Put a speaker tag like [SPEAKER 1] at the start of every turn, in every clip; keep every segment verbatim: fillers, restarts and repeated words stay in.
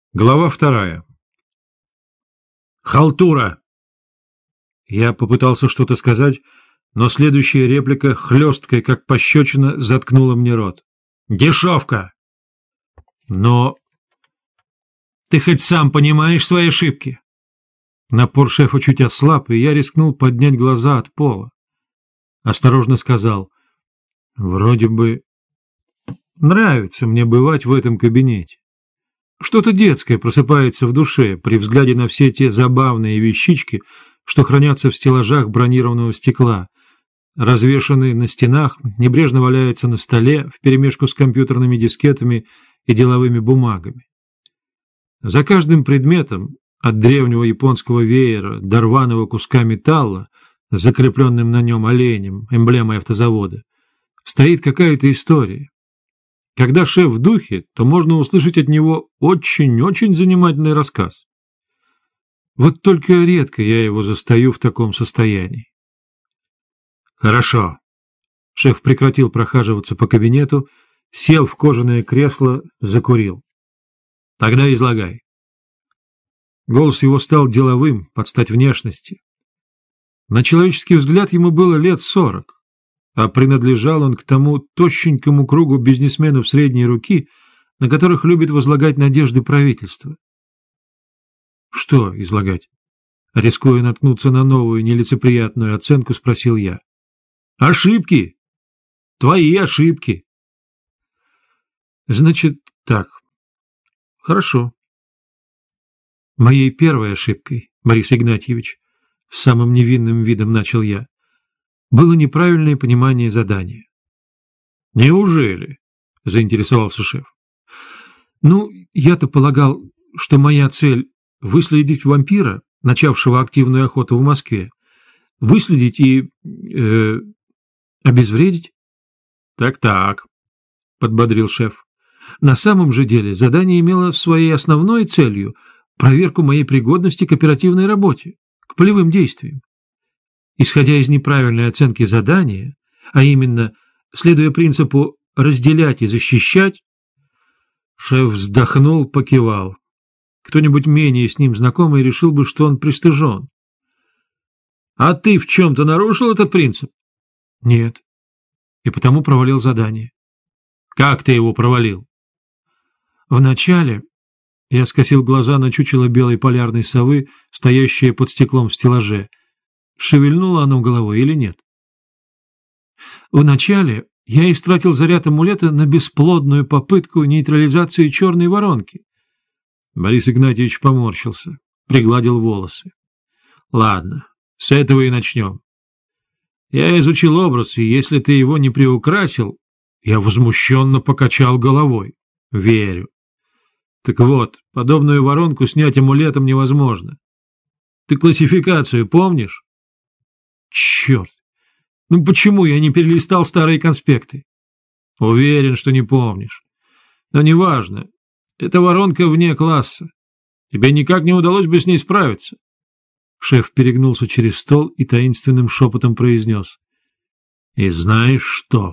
[SPEAKER 1] Глава вторая. «Халтура!» Я попытался что-то сказать, но следующая реплика хлесткой, как пощечина, заткнула мне рот. «Дешевка!» «Но ты хоть сам понимаешь свои ошибки?» Напор шефа чуть ослаб, и я рискнул поднять глаза от пола. Осторожно сказал: «Вроде бы нравится мне бывать в этом кабинете. Что-то детское просыпается в душе при взгляде на все те забавные вещички, что хранятся в стеллажах бронированного стекла, развешанные на стенах, небрежно валяются на столе вперемешку с компьютерными дискетами и деловыми бумагами. За каждым предметом, от древнего японского веера до рваного куска металла, закрепленным на нем оленем, эмблемой автозавода, стоит какая-то история. Когда шеф в духе, то можно услышать от него очень-очень занимательный рассказ. Вот только редко я его застаю в таком состоянии. «Хорошо». Шеф прекратил прохаживаться по кабинету, сел в кожаное кресло, закурил. «Тогда излагай». Голос его стал деловым, под стать внешности. На человеческий взгляд ему было лет сорок, а принадлежал он к тому тощенькому кругу бизнесменов средней руки, на которых любит возлагать надежды правительства. «Что излагать?» Рискуя наткнуться на новую нелицеприятную оценку, спросил я. «Ошибки! Твои ошибки!» «Значит, так. Хорошо. Моей первой ошибкой, Борис Игнатьевич, с самым невинным видом начал я, было неправильное понимание задания». «Неужели?» — заинтересовался шеф. «Ну, я-то полагал, что моя цель — выследить вампира, начавшего активную охоту в Москве, выследить и... Э, обезвредить». «Так-так», — подбодрил шеф. «На самом же деле задание имело своей основной целью проверку моей пригодности к оперативной работе, к полевым действиям. Исходя из неправильной оценки задания, а именно, следуя принципу «разделять и защищать», шеф вздохнул, покивал. Кто-нибудь менее с ним знакомый решил бы, что он пристыжен. «А ты в чем-то нарушил этот принцип?» «Нет. И потому провалил задание». «Как ты его провалил?» «Вначале...» Я скосил глаза на чучело белой полярной совы, стоящее под стеклом в стеллаже. Шевельнуло оно головой или нет? Вначале я истратил заряд амулета на бесплодную попытку нейтрализации черной воронки. Борис Игнатьевич поморщился, пригладил волосы. «Ладно, с этого и начнем. Я изучил образ, и если ты его не приукрасил...» Я возмущенно покачал головой. «Верю. Так вот, подобную воронку снять амулетом невозможно. Ты классификацию помнишь?» «Черт! Ну почему я не перелистал старые конспекты?» «Уверен, что не помнишь. Но неважно. Эта воронка вне класса. Тебе никак не удалось бы с ней справиться». Шеф перегнулся через стол и таинственным шепотом произнес. «И знаешь что?»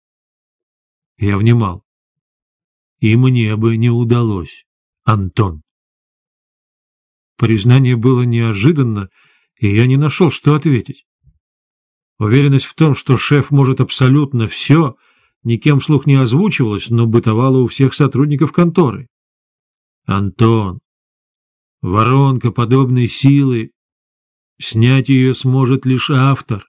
[SPEAKER 1] Я внимал. «И мне бы не удалось, Антон». Признание было неожиданно, и я не нашел, что ответить. Уверенность в том, что шеф может абсолютно все, никем вслух не озвучивалась, но бытовала у всех сотрудников конторы. «Антон, воронка подобной силы, снять ее сможет лишь автор».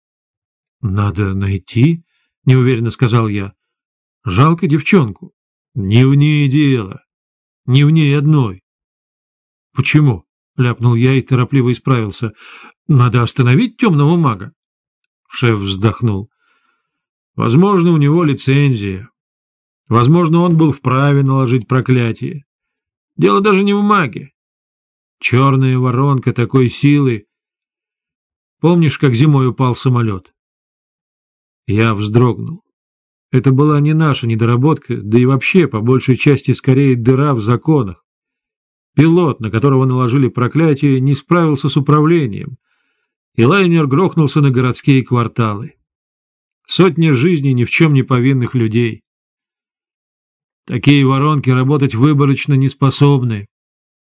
[SPEAKER 1] «Надо найти», — неуверенно сказал я. «Жалко девчонку». «Не в ней дело. Не в ней одной». «Почему?» — ляпнул я и торопливо исправился. «Надо остановить темного мага». Шеф вздохнул. «Возможно, у него лицензия. Возможно, он был вправе наложить проклятие. Дело даже не в маге. Черная воронка такой силы. Помнишь, как зимой упал самолет?» Я вздрогнул. Это была не наша недоработка, да и вообще, по большей части, скорее дыра в законах. Пилот, на которого наложили проклятие, не справился с управлением, и лайнер грохнулся на городские кварталы. Сотни жизней ни в чем не повинных людей. Такие воронки работать выборочно не способны,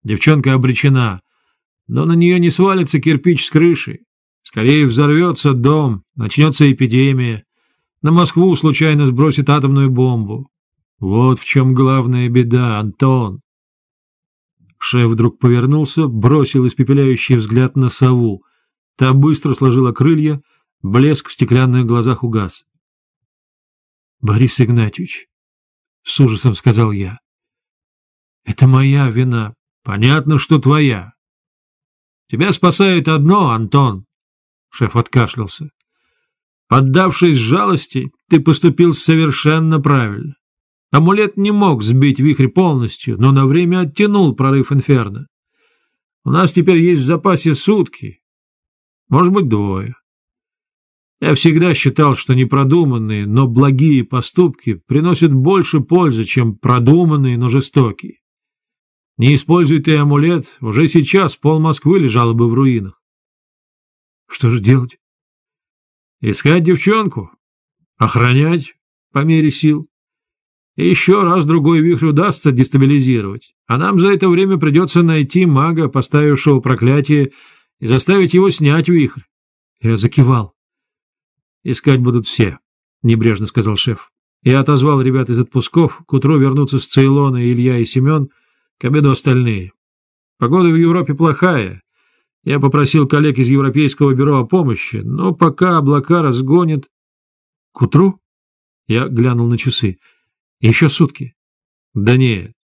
[SPEAKER 1] Девчонка обречена, но на нее не свалится кирпич с крыши. Скорее взорвется дом, начнется эпидемия. На Москву случайно сбросит атомную бомбу. Вот в чем главная беда, Антон. Шеф вдруг повернулся, бросил испепеляющий взгляд на сову. Та быстро сложила крылья, блеск в стеклянных глазах угас. — Борис Игнатьевич, — с ужасом сказал я, — это моя вина. — Понятно, что твоя. — Тебя спасает одно, Антон. Шеф откашлялся. — Поддавшись жалости, ты поступил совершенно правильно. Амулет не мог сбить вихрь полностью, но на время оттянул прорыв инферно. У нас теперь есть в запасе сутки, может быть, двое. Я всегда считал, что непродуманные, но благие поступки приносят больше пользы, чем продуманные, но жестокие. Не используй ты амулет, уже сейчас пол Москвы лежало бы в руинах. Что же делать? Искать девчонку, охранять по мере сил. И еще раз-другой вихрь удастся дестабилизировать, а нам за это время придется найти мага, поставившего проклятие, и заставить его снять вихрь. Я закивал. Искать будут все, — небрежно сказал шеф. Я отозвал ребят из отпусков, к утру вернутся с Цейлона Илья и Семен, к обеду остальные. Погода в Европе плохая. Я попросил коллег из Европейского бюро о помощи, но пока облака разгонят... К утру? Я глянул на часы. Еще сутки. Да нет,